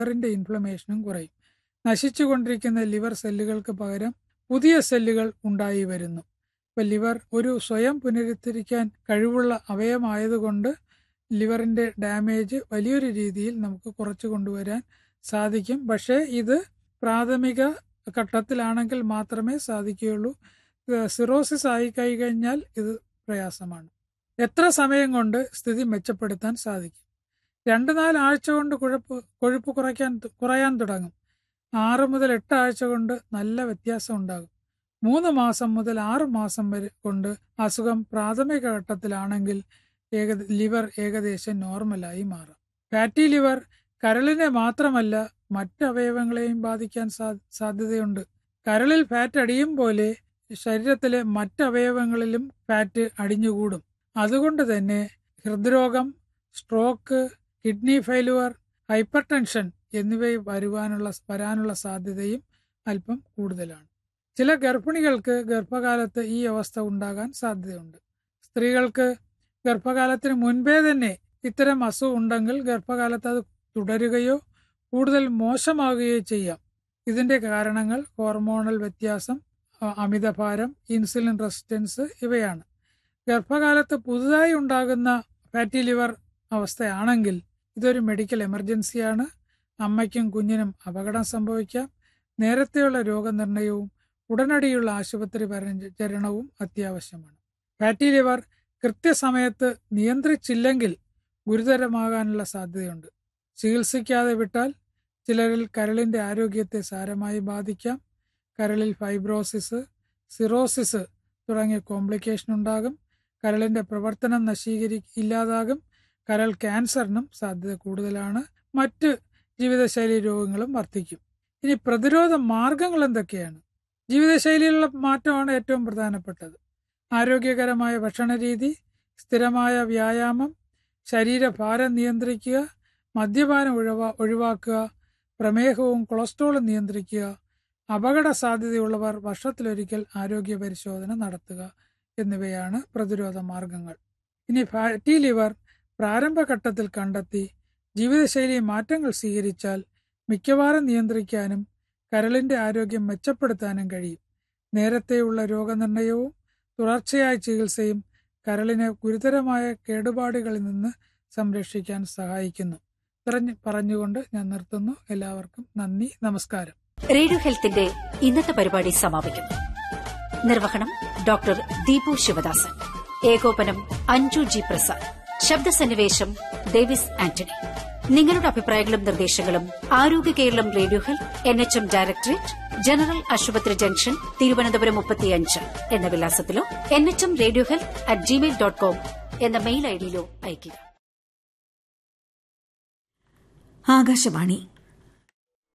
ലിവറിന്റെ ഇൻഫ്ലമേഷനും കുറയും. നശിച്ചുകൊണ്ടിരിക്കുന്ന ലിവർ സെല്ലുകൾക്ക് പകരം പുതിയ സെല്ലുകൾ ഉണ്ടായി വരുന്നു. ഇപ്പം ലിവർ ഒരു സ്വയം പുനരുദ്ധരിക്കാൻ കഴിവുള്ള അവയവമായതുകൊണ്ട് ലിവറിന്റെ ഡാമേജ് വലിയൊരു രീതിയിൽ നമുക്ക് കുറച്ചു കൊണ്ടുവരാൻ സാധിക്കും. പക്ഷേ ഇത് പ്രാഥമിക ഘട്ടത്തിലാണെങ്കിൽ മാത്രമേ സാധിക്കുകയുള്ളൂ. സിറോസിസ് ആയി കഴിഞ്ഞാൽ ഇത് പ്രയാസമാണ്. എത്ര സമയം കൊണ്ട് സ്ഥിതി മെച്ചപ്പെടുത്താൻ സാധിക്കും? 2-4 ആഴ്ച കൊണ്ട് കൊഴുപ്പ് കുറയാൻ തുടങ്ങും. 6 മുതൽ 8 ആഴ്ച കൊണ്ട് നല്ല വ്യത്യാസം ഉണ്ടാകും. 3 മാസം മുതൽ 6 മാസം വരെ കൊണ്ട് അസുഖം പ്രാഥമിക ഘട്ടത്തിലാണെങ്കിൽ ലിവർ ഏകദേശം നോർമലായി മാറാം. ഫാറ്റി ലിവർ കരളിനെ മാത്രമല്ല മറ്റ് അവയവങ്ങളെയും ബാധിക്കാൻ സാധ്യതയുണ്ട്. കരളിൽ ഫാറ്റ് അടിയും പോലെ ശരീരത്തിലെ മറ്റ് അവയവങ്ങളിലും ഫാറ്റ് അടിഞ്ഞുകൂടും. അതുകൊണ്ട് തന്നെ ഹൃദ്രോഗം, stroke, kidney failure, hyper tension എന്നിവ വരാനുള്ള സാധ്യതയും അല്പം കൂടുതലാണ്. ചില ഗർഭിണികൾക്ക് ഗർഭകാലത്ത് ഈ അവസ്ഥ ഉണ്ടാകാൻ സാധ്യതയുണ്ട്. സ്ത്രീകൾക്ക് ഗർഭകാലത്തിന് മുൻപേ തന്നെ ഇത്തരം അസുഖം ഉണ്ടെങ്കിൽ ഗർഭകാലത്ത് അത് തുടരുകയോ കൂടുതൽ മോശമാകുകയോ ചെയ്യാം. ഇതിന്റെ കാരണങ്ങൾ ഹോർമോണൽ വ്യത്യാസം, അമിതഭാരം, ഇൻസുലിൻ റെസിസ്റ്റൻസ് ഇവയാണ്. ഗർഭകാലത്ത് പുതുതായി ഉണ്ടാകുന്ന ഫാറ്റി ലിവർ അവസ്ഥയാണെങ്കിൽ ഇതൊരു മെഡിക്കൽ എമർജൻസിയാണ്. അമ്മയ്ക്കും കുഞ്ഞിനും അപകടം സംഭവിക്കാം. നേരത്തെയുള്ള രോഗനിർണയവും ഉടനടിയുള്ള ആശുപത്രി പരിചരണവും അത്യാവശ്യമാണ്. ഫാറ്റി ലിവർ കൃത്യസമയത്ത് നിയന്ത്രിച്ചില്ലെങ്കിൽ ഗുരുതരമാകാനുള്ള സാധ്യതയുണ്ട്. ചികിത്സിക്കാതെ വിട്ടാൽ ചിലരിൽ കരളിന്റെ ആരോഗ്യത്തെ സാരമായി ബാധിക്കാം. കരളിൽ ഫൈബ്രോസിസ്, സിറോസിസ് തുടങ്ങിയ കോംപ്ലിക്കേഷൻ ഉണ്ടാകും. കരളിന്റെ പ്രവർത്തനം ഇല്ലാതാകും. കരൾ ക്യാൻസറിനും സാധ്യത കൂടുതലാണ്. മറ്റ് ജീവിതശൈലി രോഗങ്ങളും വർദ്ധിക്കും. ഇനി പ്രതിരോധ മാർഗങ്ങൾ എന്തൊക്കെയാണ്? ജീവിതശൈലിയിലുള്ള മാറ്റമാണ് ഏറ്റവും പ്രധാനപ്പെട്ടത്. ആരോഗ്യകരമായ ഭക്ഷണരീതി, സ്ഥിരമായ വ്യായാമം, ശരീരഭാരം നിയന്ത്രിക്കുക, മദ്യപാനം ഒഴിവാക്കുക, പ്രമേഹവും കൊളസ്ട്രോളും നിയന്ത്രിക്കുക, അപകട സാധ്യതയുള്ളവർ വർഷത്തിലൊരിക്കൽ ആരോഗ്യ പരിശോധന നടത്തുക എന്നിവയാണ് പ്രതിരോധ മാർഗങ്ങൾ. ഇനി ഫാറ്റി ലിവർ പ്രാരംഭഘട്ടത്തിൽ കണ്ടെത്തി ജീവിതശൈലി മാറ്റങ്ങൾ സ്വീകരിച്ചാൽ മിക്കവാറും നിയന്ത്രിക്കാനും കരളിന്റെ ആരോഗ്യം മെച്ചപ്പെടുത്താനും കഴിയും. നേരത്തെയുള്ള രോഗനിർണയവും തുടർച്ചയായ ചികിത്സയും കരളിനെ ഗുരുതരമായ കേടുപാടുകളിൽ നിന്ന് സംരക്ഷിക്കാൻ സഹായിക്കുന്നു. പറഞ്ഞുകൊണ്ട് ഞാൻ നിർത്തുന്നു. എല്ലാവർക്കും നന്ദി, നമസ്കാരം. റേഡിയോ ഹെൽത്തിന്റെ ഇന്നത്തെ പരിപാടി സമാപിക്കുന്നു. നിർവഹണം ഡോക്ടർ ദീപു ശിവദാസൻ. ഏകോപനം അഞ്ജു ജി പ്രസാദ്. ശബ്ദസന്നിവേശം ഡേവിസ് ആന്റണി. നിങ്ങളുടെ അഭിപ്രായങ്ങളും നിർദ്ദേശങ്ങളും ആരോഗ്യ Keralam radio health NHM directorate, general ആശുപത്രി ജംഗ്ഷൻ, തിരുവനന്തപുരം 35 എന്ന വിലാസത്തിലോ nhmradiohealth@gmail.com എന്ന മെയിൽ ഐഡിയിലോ അയയ്ക്കുക. ആകാശവാണി